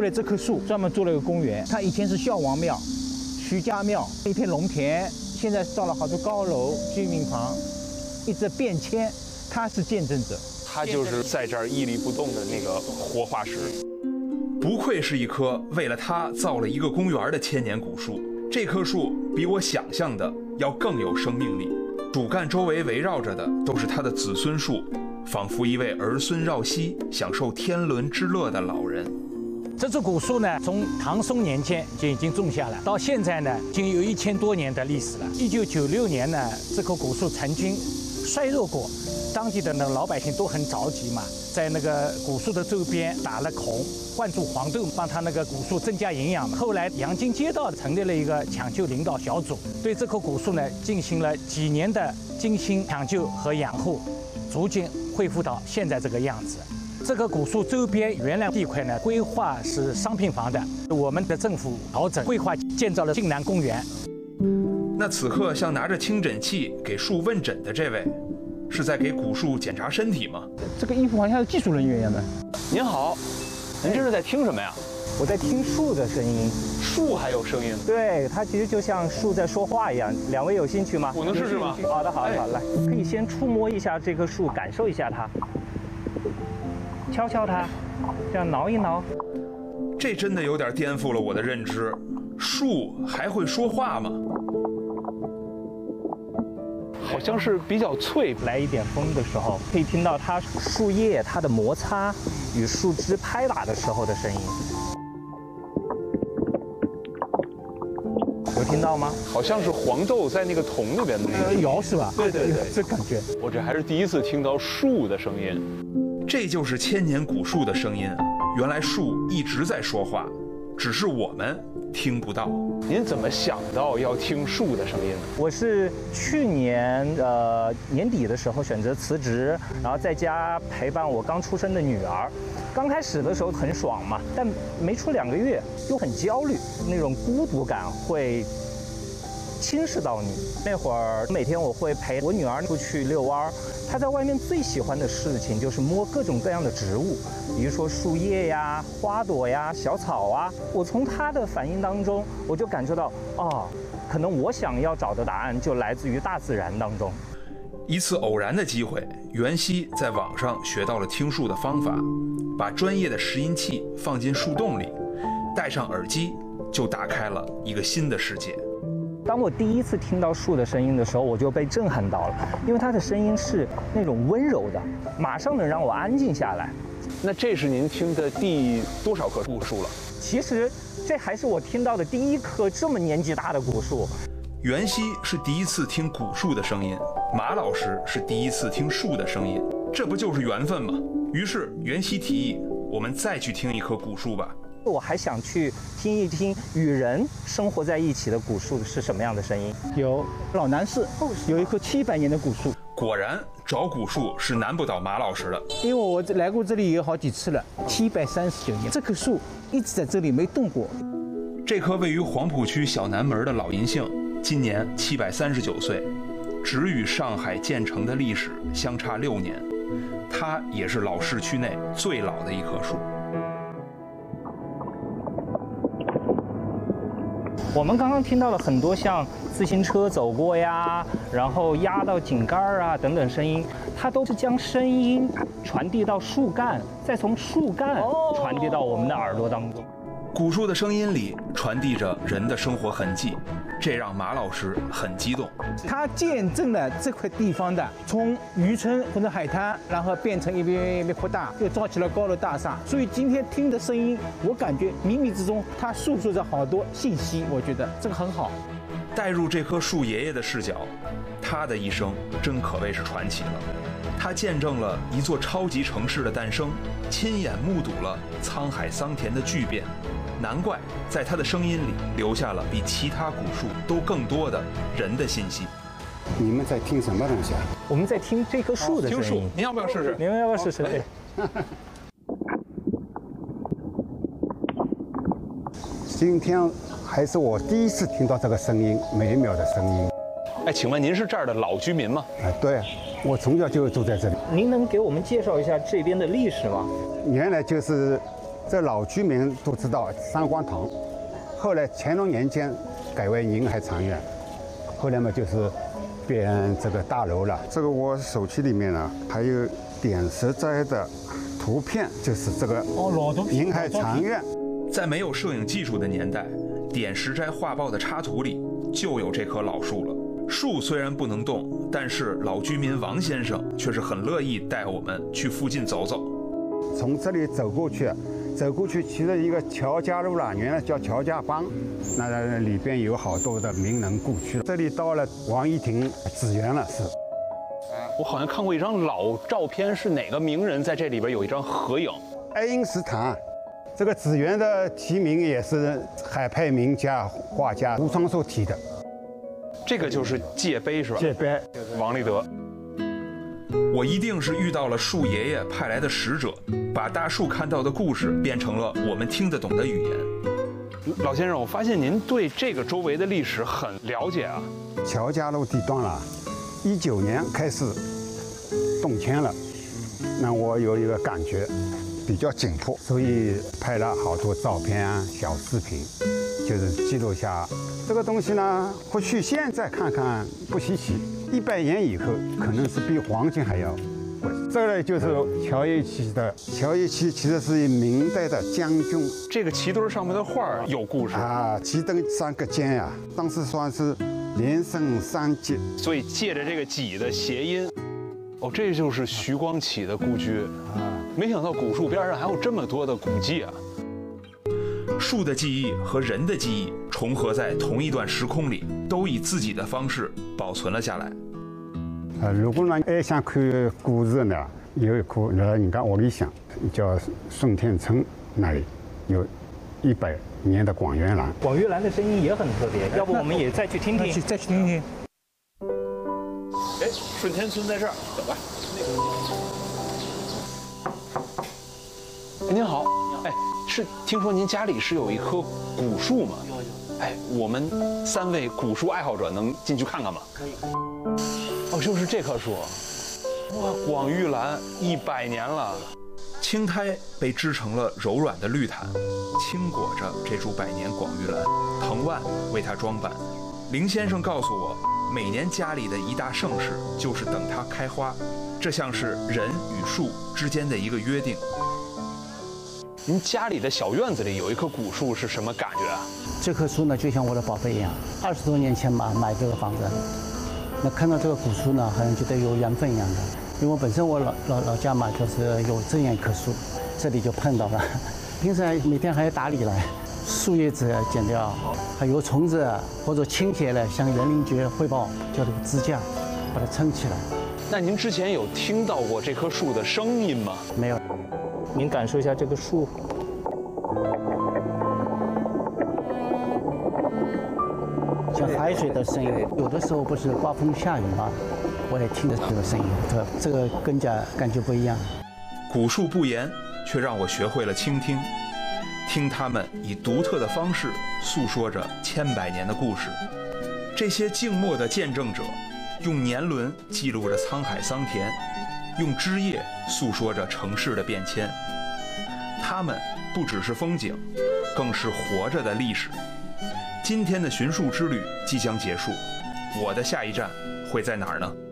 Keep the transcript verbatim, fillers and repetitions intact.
了这棵树，专门做了一个公园。它以前是孝王庙、徐家庙，一片农田，现在造了好多高楼、居民房，一直变迁。它是见证者， 他就是在这儿屹立不动的那个活化石。 不愧是一棵为了他造了一个公园的千年古树。这棵树比我想象的要更有生命力，主干周围围绕着的都是他的子孙树，仿佛一位儿孙绕膝、享受天伦之乐的老人。 这棵古树呢，从唐宋年间就已经种下了，到现在呢，已经有一千多年的历史了。一九九六年呢，这棵古树曾经衰弱过，当地的那个老百姓都很着急嘛，在那个古树的周边打了孔，灌注黄豆，帮他那个古树增加营养嘛。后来阳金街道成立了一个抢救领导小组，对这棵古树呢进行了几年的精心抢救和养护，逐渐恢复到现在这个样子。这棵古树周边原来地块呢，规划是商品房的，我们的政府调整规划，建造了晋南公园。 那此刻像拿着听诊器给树问诊的这位，是在给古树检查身体吗？ 这个衣服好像是技术人员一样的。 您好，您这是在听什么呀？ 我在听树的声音。 树还有声音？ 对，它其实就像树在说话一样。两位有兴趣吗？ 我能试试吗？ 好的，好的，好的，来，可以先触摸一下这棵树，感受一下它，敲敲它，这样挠一挠。 这真的有点颠覆了我的认知，树还会说话吗？ 好像是比较脆。 来一点风的时候，可以听到它树叶它的摩擦与树枝拍打的时候的声音。有听到吗？ 好像是黄豆在那个桶里边的那个摇是吧？ 对对对， 这感觉。 我这还是第一次听到树的声音。 这就是千年古树的声音啊！原来树一直在说话，只是我们听不到。 您怎么想到要听树的声音呢？ 我是去年呃年底的时候选择辞职，然后在家陪伴我刚出生的女儿。刚开始的时候很爽嘛，但没出两个月又很焦虑，那种孤独感会侵蚀到你。那会儿每天我会陪我女儿出去遛弯儿，她在外面最喜欢的事情就是摸各种各样的植物，比如说树叶呀、花朵呀、小草啊。我从她的反应当中，我就感受到，哦，可能我想要找的答案就来自于大自然当中。 一次偶然的机会，袁熙在网上学到了听树的方法，把专业的拾音器放进树洞里，戴上耳机就打开了一个新的世界。 当我第一次听到树的声音的时候，我就被震撼到了，因为它的声音是那种温柔的，马上能让我安静下来。 那这是您听的第多少棵古树了？ 其实这还是我听到的第一棵这么年纪大的古树。 袁熙是第一次听古树的声音，马老师是第一次听树的声音，这不就是缘分吗？于是袁熙提议，我们再去听一棵古树吧。 我还想去听一听与人生活在一起的古树是什么样的声音。 有老南市有一棵七百年的古树， 果然找古树是难不倒马老师的， 因为我来过这里有好几次了，七百三十九年，这棵树一直在这里没动过。 这棵位于黄浦区小南门的老银杏，今年七百三十九岁，只与上海建成的历史相差六年，它也是老市区内最老的一棵树。 我们刚刚听到了很多像自行车走过呀，然后压到井盖啊等等声音，它都是将声音传递到树干，再从树干传递到我们的耳朵当中。 古树的声音里传递着人的生活痕迹，这让马老师很激动。 它见证了这块地方的从渔村或者海滩，然后变成一边一边扩大，又造起了高楼大厦。所以今天听的声音，我感觉冥冥之中它诉说着好多信息，我觉得这个很好。 带入这棵树爷爷的视角，他的一生真可谓是传奇了。他见证了一座超级城市的诞生，亲眼目睹了沧海桑田的巨变。难怪在他的声音里留下了比其他古树都更多的人的信息。 你们在听什么东西啊？ 我们在听这棵树的声音。 听树，您要不要试试？ 您要不要试试？对。 今天还是我第一次听到这个声音，美妙的声音。 哎，请问您是这儿的老居民吗？ 啊，对，我从小就住在这里。 您能给我们介绍一下这边的历史吗？ 原来就是这老居民都知道三光堂，后来乾隆年间改为宁海长院，后来嘛就是变这个大楼了。这个我手机里面呢还有点石斋的图片，就是这个宁海长院。 在没有摄影技术的年代，点石斋画报的插图里就有这棵老树了。树虽然不能动，但是老居民王先生却是很乐意带我们去附近走走。 从这里走过去，走过去其实一个乔家路了，原来叫乔家浜，那里边有好多的名人故居。这里到了王一亭紫园了，是。 我好像看过一张老照片，是哪个名人在这里边有一张合影？ 爱因斯坦。这个紫园的题名也是海派名家画家吴双寿题的。 这个就是界碑是吧？ 界碑， 王立德。 我一定是遇到了树爷爷派来的使者，把大树看到的故事变成了我们听得懂的语言。 老先生，我发现您对这个周围的历史很了解啊。 乔家路地段了，一九年开始动迁了，那我有一个感觉比较紧迫，所以拍了好多照片啊、小视频，就是记录下这个东西呢。或许现在看看不稀奇，一百年以后可能是比黄金还要贵。这个就是乔一旗的，乔一旗其实是明代的将军。 这个旗墩上面的画有故事啊，旗灯三个尖呀、啊，当时算是连升三级， 所以借着这个几的谐音。哦，这就是徐光启的故居啊！没想到古树边上还有这么多的古迹啊！ 树的记忆和人的记忆重合在同一段时空里，都以自己的方式保存了下来。 呃，如果呢爱想看故事呢，有一棵那人家屋里向叫顺天村那里有一百年的广元兰。 广元兰的声音也很特别，要不我们也再去听听？ 再去听听。 哎，顺天村在这儿，走吧。哎，您好，哎，是听说您家里是有一棵古树吗？有有。哎，我们三位古树爱好者能进去看看吗？可以。哦，就是这棵树，哇，广玉兰一百年了。 青苔被织成了柔软的绿毯，轻裹着这株百年广玉兰，藤蔓为它装扮。林先生告诉我，每年家里的一大盛事就是等它开花，这像是人与树之间的一个约定。 您家里的小院子里有一棵古树是什么感觉啊？ 这棵树呢，就像我的宝贝一样。二十多年前嘛，买这个房子，那看到这个古树呢，好像觉得有缘分一样的。因为我本身我老老老家嘛，就是有这样一棵树，这里就碰到了。平时每天还要打理了，树叶子剪掉，还有虫子或者倾斜了，向园林局汇报，叫这个支架把它撑起来。 那您之前有听到过这棵树的声音吗？ 没有。 您感受一下这个树， 像海水的声音。有的时候不是刮风下雨嘛，我也听着这个声音，这这个更加感觉不一样。 古树不言，却让我学会了倾听，听他们以独特的方式诉说着千百年的故事。这些静默的见证者，用年轮记录着沧海桑田，用枝叶诉说着城市的变迁。他们不只是风景，更是活着的历史。今天的寻树之旅即将结束，我的下一站会在哪儿呢？